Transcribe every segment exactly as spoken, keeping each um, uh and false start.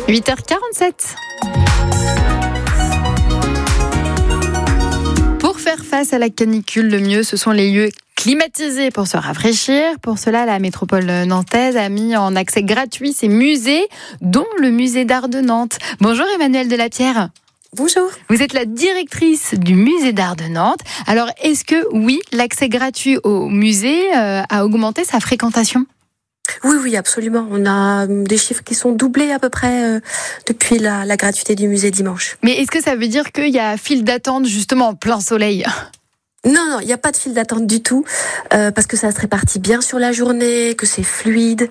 huit heures quarante-sept. Pour faire face à la canicule, le mieux, ce sont les lieux climatisés pour se rafraîchir. Pour cela, la métropole nantaise a mis en accès gratuit ses musées, dont le musée d'art de Nantes. Bonjour Emmanuelle Delapierre. Bonjour. Vous êtes la directrice du musée d'art de Nantes. Alors, est-ce que, oui, l'accès gratuit au musée euh, a augmenté sa fréquentation ? Oui, oui, absolument. On a des chiffres qui sont doublés à peu près euh, depuis la, la gratuité du musée dimanche. Mais est-ce que ça veut dire qu'il y a file d'attente justement en plein soleil ? Non, non, il n'y a pas de file d'attente du tout, euh, parce que ça se répartit bien sur la journée, que c'est fluide,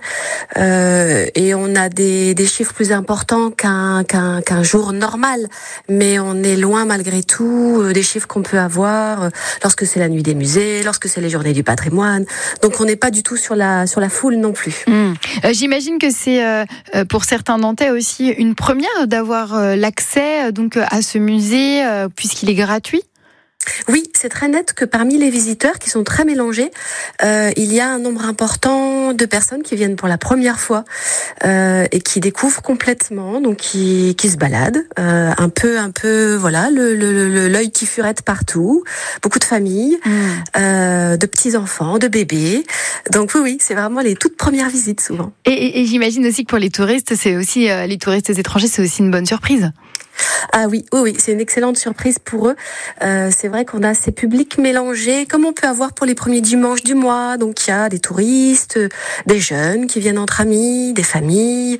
euh, et on a des, des chiffres plus importants qu'un, qu'un, qu'un jour normal. Mais on est loin malgré tout euh, des chiffres qu'on peut avoir euh, lorsque c'est la nuit des musées, lorsque c'est les journées du patrimoine. Donc on n'est pas du tout sur la, sur la foule non plus. Mmh. Euh, j'imagine que c'est euh, pour certains Nantais aussi une première d'avoir euh, l'accès donc à ce musée euh, puisqu'il est gratuit. Oui, c'est très net que parmi les visiteurs qui sont très mélangés, euh, il y a un nombre important de personnes qui viennent pour la première fois euh, et qui découvrent complètement, donc qui, qui se baladent euh, un peu, un peu, voilà, le, le, le, l'œil qui furette partout, beaucoup de familles, mmh. euh, de petits enfants, de bébés. Donc oui, oui, c'est vraiment les toutes premières visites souvent. Et, et, et j'imagine aussi que pour les touristes, c'est aussi euh, les touristes étrangers, c'est aussi une bonne surprise. Ah oui, oui, oui, c'est une excellente surprise pour eux. Euh, c'est vrai qu'on a ces publics mélangés, comme on peut avoir pour les premiers dimanches du mois. Donc il y a des touristes, des jeunes qui viennent entre amis, des familles,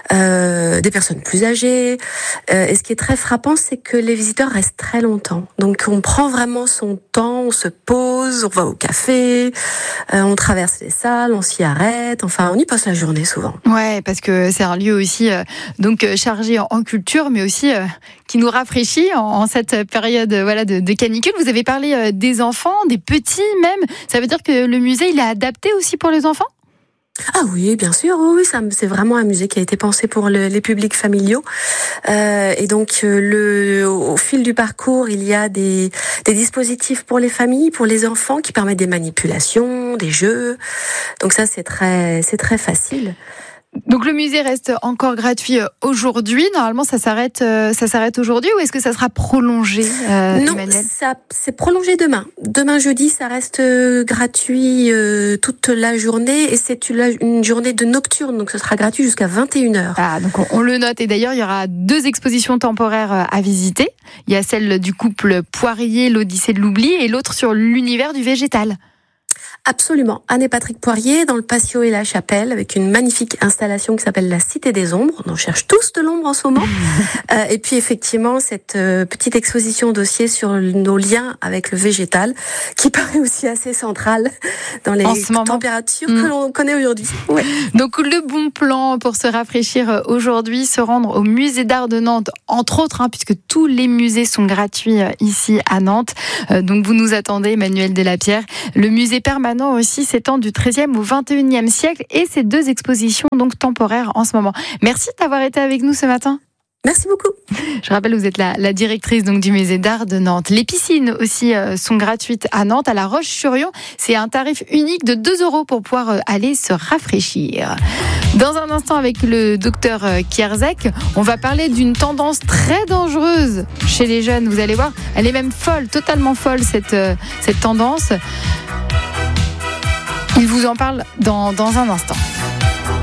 euh, des personnes plus âgées. Euh, et ce qui est très frappant, c'est que les visiteurs restent très longtemps. Donc on prend vraiment son temps, on se pose, on va au café, euh, on traverse les salles, on s'y arrête. Enfin, on y passe la journée souvent. Ouais, parce que c'est un lieu aussi euh, donc chargé en, en culture, mais aussi euh, qui nous rafraîchit en, en cette période voilà de, de canicule. Vous avez parlé euh, des enfants, des petits même. Ça veut dire que le musée, il est adapté aussi pour les enfants ? Ah oui, bien sûr, oui, ça, c'est vraiment un musée qui a été pensé pour le, les publics familiaux. Euh, et donc, le, au fil du parcours, il y a des, des dispositifs pour les familles, pour les enfants, qui permettent des manipulations, des jeux. Donc ça, c'est très, c'est très facile. Donc le musée reste encore gratuit aujourd'hui. Normalement, ça s'arrête, ça s'arrête aujourd'hui, ou est-ce que ça sera prolongé, euh, Non, Emmanuelle ? ça, c'est prolongé demain. Demain jeudi, ça reste gratuit euh, toute la journée, et c'est une, une journée de nocturne, donc ce sera gratuit jusqu'à vingt et une heures. Ah, donc on, on le note. Et d'ailleurs, il y aura deux expositions temporaires à visiter. Il y a celle du couple Poirier, l'Odyssée de l'oubli, et l'autre sur l'univers du végétal. Absolument. Anne et Patrick Poirier dans le patio et la chapelle, avec une magnifique installation qui s'appelle la Cité des Ombres. On en cherche tous de l'ombre en ce moment. euh, et puis effectivement, cette euh, petite exposition dossier sur nos liens avec le végétal, qui paraît aussi assez centrale dans les températures mmh. que l'on connaît aujourd'hui. Ouais. Donc le bon plan pour se rafraîchir aujourd'hui, se rendre au musée d'art de Nantes, entre autres, hein, puisque tous les musées sont gratuits ici à Nantes. Euh, donc vous nous attendez, Emmanuelle Delapierre. Le musée permanent aussi s'étend du treizième au vingt et unième siècle, et ces deux expositions donc temporaires en ce moment. Merci d'avoir été avec nous ce matin. Merci beaucoup. Je rappelle, vous êtes la, la directrice donc du musée d'art de Nantes. Les piscines aussi euh, sont gratuites à Nantes, à La Roche-sur-Yon. C'est un tarif unique de deux euros pour pouvoir euh, aller se rafraîchir. Dans un instant, avec le docteur euh, Kierzek, on va parler d'une tendance très dangereuse chez les jeunes. Vous allez voir, elle est même folle, totalement folle cette, euh, cette tendance. Il vous en parle dans, dans un instant.